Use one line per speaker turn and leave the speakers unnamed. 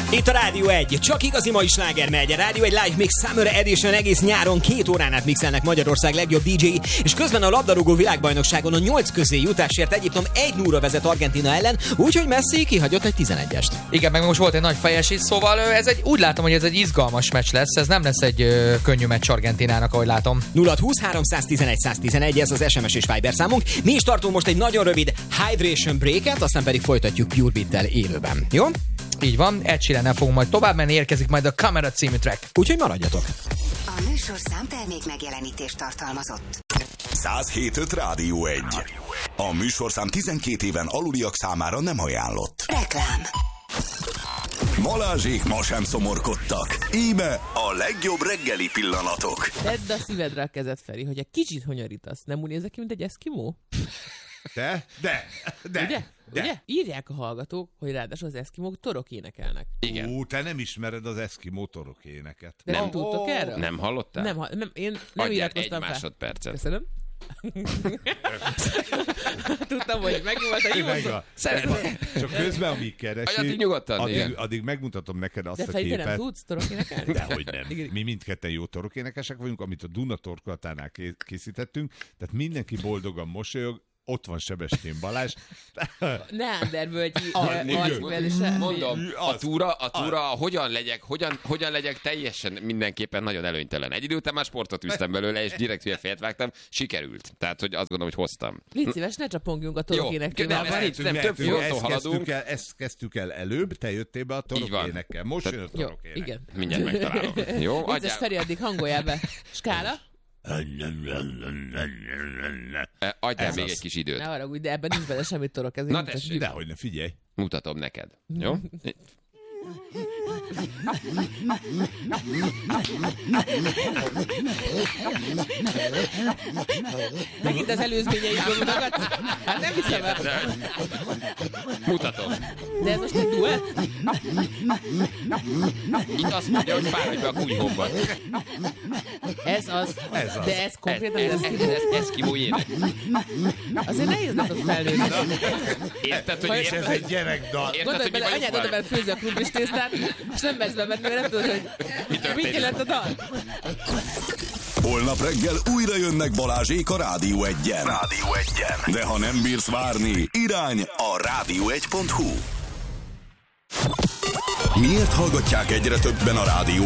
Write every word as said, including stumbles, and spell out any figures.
Itt a Rádió egy, csak igazi mai sláger megy. A Rádió egy Live Mix Summer Edition egész nyáron két órán át mixelnek Magyarország legjobb dé dzsé, és közben a labdarúgó világbajnokságon a nyolc közé jutásért Egyiptom egy nulla vezet Argentína ellen, úgyhogy Messi kihagyott egy tizenegyest.
Igen, meg most volt egy nagy fejesés, szóval ez egy, úgy látom, hogy ez egy izgalmas meccs lesz, ez nem lesz egy ö, könnyű meccs Argentínának, ahogy látom.
nulla húsz háromszáztizenegy száztizenegy, ez az es em es és Viber számunk. Mi is tartunk most egy nagyon rövid hydration breaket, aztán pedig folytatjuk Pure Beat-tel élőben. Jó?
Így van, Ed Sheerannel fogunk majd tovább menni, érkezik majd a Camera című track.
Úgyhogy maradjatok.
A műsorszám termék megjelenítést tartalmazott.
száz hét öt Rádió egy. A műsorszám tizenkét éven aluliak számára nem ajánlott.
Reklám.
Balázsék ma sem szomorkodtak. Íme a legjobb reggeli pillanatok.
Tedd a szívedre a kezed, Feri, hogy egy kicsit honyorítasz. Nem úgy nézek ki, mint egy eszkimó?
De? De? De?
Ugye?
De.
Ugye? Írják a hallgatók, hogy ráadásul az eszkimók torok énekelnek.
Igen.
Ú, te nem ismered az eszkimó torok éneket.
De nem,
Nem.
tudtok erről?
Nem hallottál?
Nem, ha- nem én nem
Adjál egy
iratkoztam fel.
másodpercet.
Köszönöm. Tudtam, hogy megvolt a jó
Megvan.
Szeretném.
Csak közben, amíg keresi,
Addig nyugodtan,
addig,
igen.
addig megmutatom neked azt
De
a
Feri, te
képet.
nem tudsz torok énekelni?
Dehogy nem.
Igen.
Mi mindketten jó torokénekesek vagyunk, amit a Duna torkolatánál ké- készítettünk, tehát mindenki boldogan mosolyog, ott van Sebestyén Balázs.
Neandervölgyi
Mondom, a
Az.
túra, a túra hogyan legyek, hogyan, hogyan legyek teljesen mindenképpen nagyon előnytelen. Egy idő után már sportot üztem belőle, és direkt hülye fejet vágtam, sikerült. Tehát, hogy azt gondolom, hogy hoztam.
Légy szíves, ne csapongjunk a torok
Jó,
éneklével.
nem,
Van-
ez nem, több fronton
ezt
haladunk.
kezdtük, el, ezt kezdtük el előbb, te jöttél be a
Így van.
torokénekkel. Most jön a
Jó,
torokének.
igen.
Mindjárt megtalálom. Jó,
Vicces,
adjál.
Feri, addig hangoljál be. Skála?
Eh, Adjál
Ez
még
az.
egy kis időt.
Ne haragudj, de ebben nincs bele semmi torok. Ezért
Na
mutasd.
tessék.
Dehogy ne, figyelj.
Mutatom neked. Jó?
Megint az előzményeidből mutogatsz? Hát nem hiszem el.
De... Mutatom.
De ez most egy duett?
Itt azt mondja, hogy fáradj be a kunyhóba.
Ez az.
Ez az.
De ez
Ez,
konkrétan
ez,
az
ez,
eszkimó.
ez eszkimó ének.
Azért nehéz lett ott felnőni.
Érted, hogy
És ez
érted,
egy gyerekdal.
érted,
Gondolj
hogy mi
bele,
vagyunk
anyád oda
már?
bele főzi a krumplis tésztát, és nem mersz bemenni, mert nem tudod, hogy mit jelent a dal.
Holnap reggel újra jönnek Balázsék a Rádió egyen. Rádió egyen. De ha nem bírsz várni, irány a rádió egy pont hu. Miért hallgatják egyre többen a Rádió